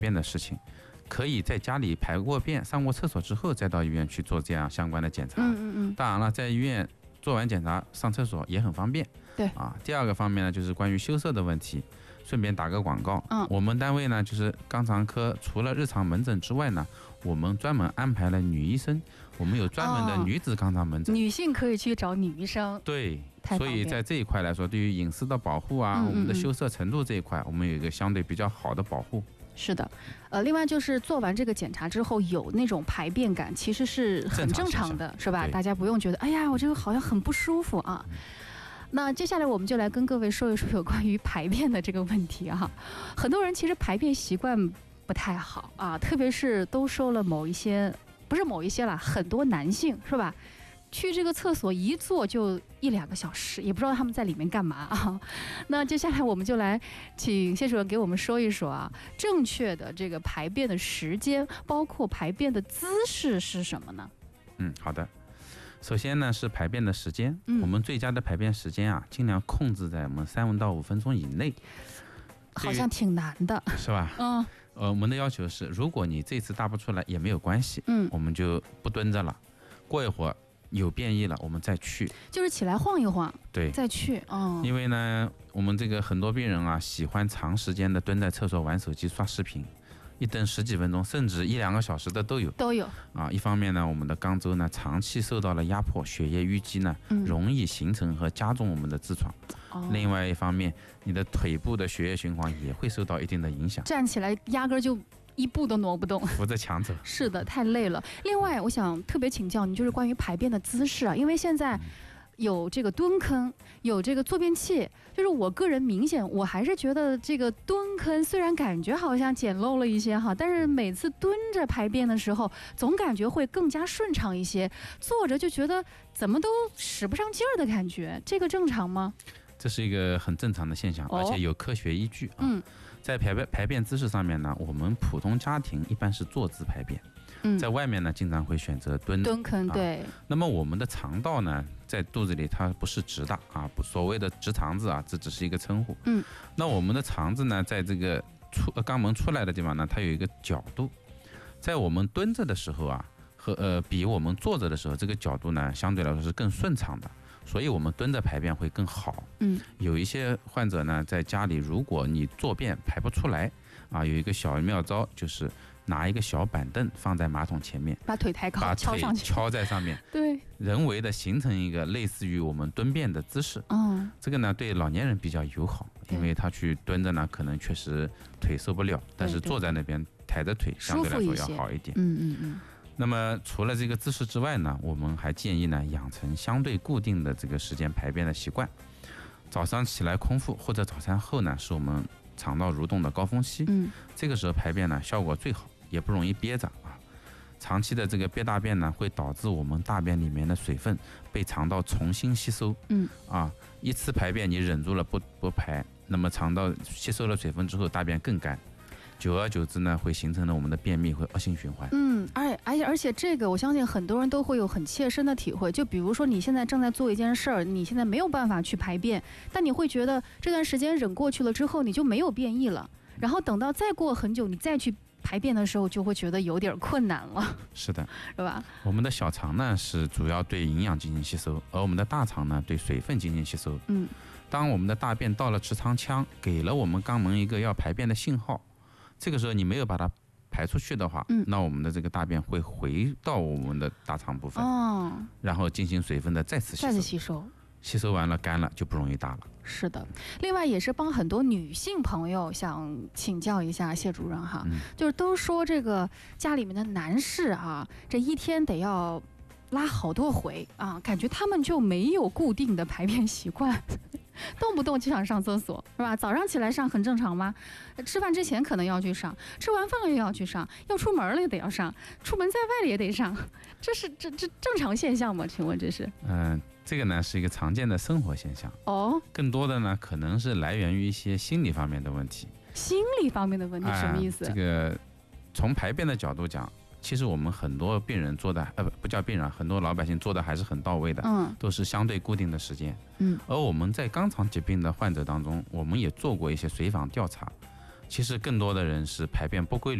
便的事情，可以在家里排过便、上过厕所之后，再到医院去做这样相关的检查。当然了，在医院做完检查上厕所也很方便。 对啊，第二个方面呢，就是关于羞涩的问题，顺便打个广告。我们单位呢，就是肛肠科，除了日常门诊之外呢，我们专门安排了女医生，我们有专门的女子肛肠门诊， 女性可以去找女医生。 对，所以在这一块来说，对于隐私的保护啊，我们的羞涩程度这一块，我们有一个相对比较好的保护。 是的，另外就是做完这个检查之后，有那种排便感，其实是很正常的，是吧？大家不用觉得，哎呀，我这个好像很不舒服啊。那接下来我们就来跟各位说一说有关于排便的这个问题哈。很多人其实排便习惯不太好啊，特别是都说了某一些，不是某一些啦，很多男性是吧？去这个厕所一坐就1-2个小时，也不知道他们在里面干嘛啊。那接下来我们就来请谢主任给我们说一说啊，正确的这个排便的时间，包括排便的姿势是什么呢？ 好的。首先呢是排便的时间，我们最佳的排便时间啊，尽量控制在我们3到5分钟以内。 好像挺难的， 是吧？我们的要求是，如果你这次大不出来也没有关系，我们就不蹲着了，过一会儿有便意了，我们再去， 就是起来晃一晃， 对， 再去。 因为呢，我们这个很多病人啊，喜欢长时间的蹲在厕所玩手机、刷视频。一蹲10几分钟，甚至1-2个小时的都有啊。一方面呢，我们的肛周呢长期受到了压迫，血液淤积呢容易形成和加重我们的痔疮。另外一方面，你的腿部的血液循环也会受到一定的影响， 站起来压根就一步都挪不动， 扶着墙走。 是的，太累了。另外，我想特别请教你，就是关于排便的姿势啊，因为现在有这个蹲坑，有这个坐便器，就是我个人明显我还是觉得这个蹲坑虽然感觉好像简陋了一些哈，但是每次蹲着排便的时候，总感觉会更加顺畅一些，坐着就觉得怎么都使不上劲儿的感觉，这个正常吗？ 这是一个很正常的现象，而且有科学依据啊。在排便姿势上面呢，我们普通家庭一般是坐姿排便。在外面呢，经常会选择蹲坑，对。 那么我们的肠道呢，在肚子里它不是直的啊，所谓的直肠子啊，这只是一个称呼。那我们的肠子呢，在这个肛门出来的地方呢，它有一个角度，在我们蹲着的时候啊，和比我们坐着的时候，这个角度呢，相对来说是更顺畅的，所以我们蹲着排便会更好。有一些患者呢，在家里如果你坐便排不出来啊，有一个小妙招就是。拿一个小板凳放在马桶前面， 把腿抬高， 把腿敲在上面， 对， 人为的形成一个类似于我们蹲便的姿势。这个呢对老年人比较友好，因为他去蹲着呢，可能确实腿受不了，但是坐在那边抬着腿相对来说要好一点。那么除了这个姿势之外呢，我们还建议呢养成相对固定的这个时间排便的习惯。早上起来空腹或者早餐后呢，是我们肠道蠕动的高峰期，这个时候排便呢效果最好，也不容易憋着啊。长期的这个憋大便呢，会导致我们大便里面的水分被肠道重新吸收。一次排便你忍住了不排，那么肠道吸收了水分之后，大便更干。久而久之呢，会形成了我们的便秘和恶性循环。 而且这个我相信很多人都会有很切身的体会。就比如说你现在正在做一件事儿，你现在没有办法去排便，但你会觉得这段时间忍过去了之后，你就没有便意了。然后等到再过很久，你再去排便的时候，就会觉得有点困难了。 是的， 是吧？ 我们的小肠呢是主要对营养进行吸收，而我们的大肠呢对水分进行吸收。当我们的大便到了直肠腔，给了我们肛门一个要排便的信号。这个时候你没有把它排出去的话，那我们的这个大便会回到我们的大肠部分，然后进行水分的再次吸收，吸收完了干了就不容易大了。 是的，另外也是帮很多女性朋友想请教一下谢主任哈，就是都说这个家里面的男士啊，这一天得要拉好多回啊，感觉他们就没有固定的排便习惯。动不动就想上厕所，是吧？早上起来上很正常吗？吃饭之前可能要去上，吃完饭了又要去上，要出门了也得要上，出门在外了也得上，这正常现象吗？请问这是？ 这个呢是一个常见的生活现象更多的呢可能是来源于一些心理方面的问题。 心理方面的问题什么意思？ 这个从排便的角度讲。其实我们很多病人做的，不叫病人，很多老百姓做的还是很到位的，都是相对固定的时间。而我们在肛肠疾病的患者当中，我们也做过一些随访调查， 其实更多的人是排便不规律。